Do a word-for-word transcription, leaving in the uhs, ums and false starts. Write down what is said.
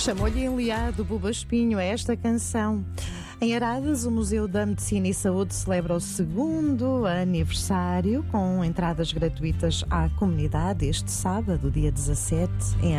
Chamou-lhe enleado Buba Espinho a esta canção. Em Aradas, o Museu da Medicina e Saúde celebra o segundo aniversário com entradas gratuitas à comunidade este sábado, dia dezassete, em